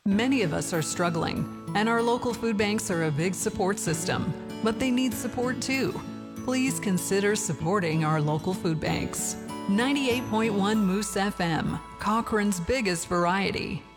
Many of us are struggling, and our local food banks are a big support system, but they need support too. Please consider supporting our local food banks. 98.1 Moose FM, Cochrane's biggest variety.